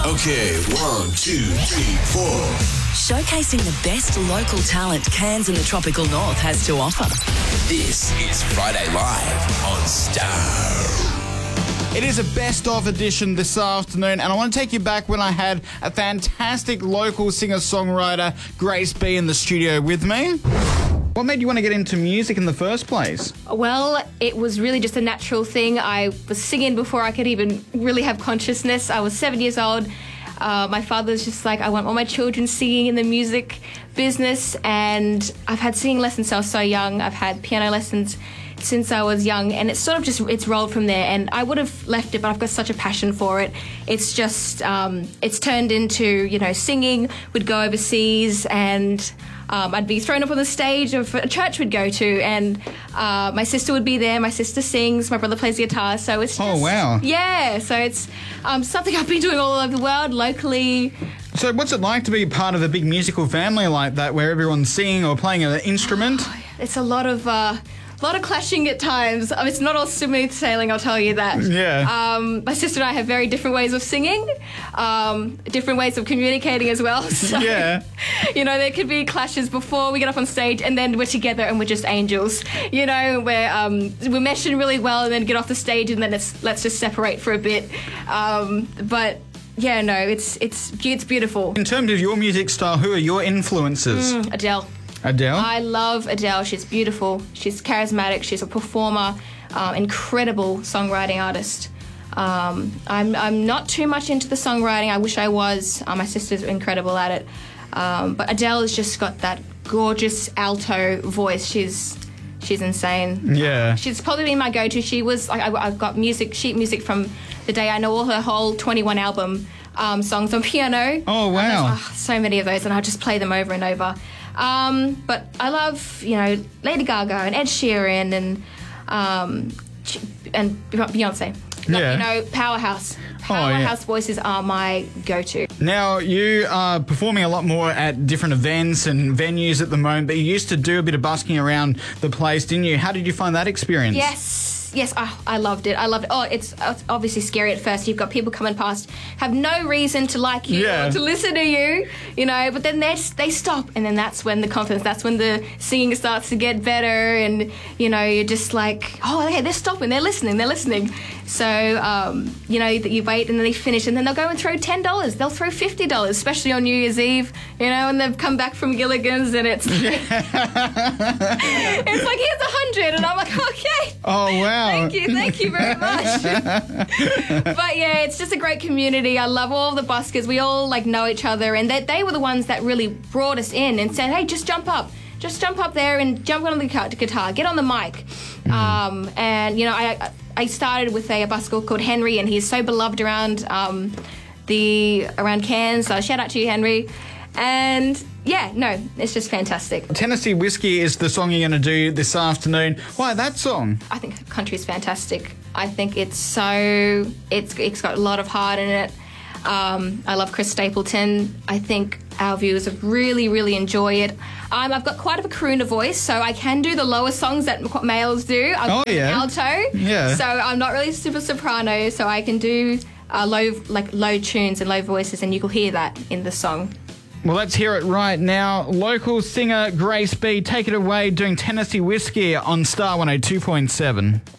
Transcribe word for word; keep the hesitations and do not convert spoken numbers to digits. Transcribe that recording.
Okay, one, two, three, four. Showcasing the best local talent Cairns and the tropical north has to offer. This is Friday Live on Star. It is a best-of edition this afternoon, and I want to take you back when I had a fantastic local singer-songwriter, Grace B, in the studio with me. What made you want to get into music in the first place? Well, it was really just a natural thing. I was singing before I could even really have consciousness. I was seven years old. Uh, my father was just like, I want all my children singing in the music business, and I've had singing lessons since I was so young. I've had piano lessons since I was young, and it's sort of just, it's rolled from there, and I would have left it, but I've got such a passion for it. It's just, um, it's turned into, you know, singing. We'd go overseas, and um, I'd be thrown up on the stage of a church we'd go to, and uh, my sister would be there. My sister sings, my brother plays guitar, so it's just... Oh, wow. Yeah, so it's um, something I've been doing all over the world, locally. So what's it like to be part of a big musical family like that, where everyone's singing or playing an instrument? It's a lot of... Uh, A lot of clashing at times. I mean, it's not all smooth sailing, I'll tell you that. Yeah. Um, my sister and I have very different ways of singing, um, different ways of communicating as well. So, yeah. You know, there could be clashes before we get up on stage, and then we're together and we're just angels. You know, we're um, we're meshing really well, and then get off the stage, and then it's, let's just separate for a bit. Um, but yeah, no, it's it's it's beautiful. In terms of your music style, who are your influences? Mm, Adele. Adele? I love Adele. She's beautiful. She's charismatic. She's a performer, um, incredible songwriting artist. Um, I'm, I'm not too much into the songwriting. I wish I was. Uh, my sister's incredible at it. Um, but Adele has just got that gorgeous alto voice. She's she's insane. Yeah. She's probably been my go-to. She was, I, I've got music, sheet music from the day I know all her whole twenty-one album um, songs on piano. Oh, wow. Oh, so many of those, and I just play them over and over. Um, but I love, you know, Lady Gaga and Ed Sheeran and um, and Beyonce. Yeah. You know, powerhouse. Powerhouse oh, yeah. voices are my go-to. Now, you are performing a lot more at different events and venues at the moment, but you used to do a bit of busking around the place, didn't you? How did you find that experience? Yes. Yes, oh, I loved it. I loved it. Oh, it's, it's obviously scary at first. You've got people coming past, have no reason to like you yeah. or to listen to you, you know, but then they they stop, and then that's when the confidence, that's when the singing starts to get better, and, you know, you're just like, oh, okay, they're stopping, they're listening, they're listening. So, um, you know, you wait, and then they finish, and then they'll go and throw ten dollars. They'll throw fifty dollars, especially on New Year's Eve, you know, and they've come back from Gilligan's, and it's like, it's like, here's a hundred, and I'm like, okay. Oh, wow. Thank you, thank you very much. But yeah, it's just a great community. I love all the buskers. We all like know each other, and they, they were the ones that really brought us in and said, hey, just jump up. Just jump up there and jump on the guitar, get on the mic. Mm. Um, and, you know, I I started with a, a busker called Henry, and he's so beloved around um, the around Cairns. So shout out to you, Henry. And yeah, no, it's just fantastic. Tennessee Whiskey is the song you're going to do this afternoon. Why that song? I think country is fantastic. I think it's so, it's it's got a lot of heart in it. Um, I love Chris Stapleton. I think our viewers would really, really enjoy it. Um, I've got quite a crooner voice, so I can do the lower songs that males do. I'm oh, yeah. alto. Yeah. So I'm not really super soprano, so I can do uh, low, like low tunes and low voices, and you will hear that in the song. Well, let's hear it right now. Local singer Grace B, take it away doing Tennessee Whiskey on Star one oh two point seven.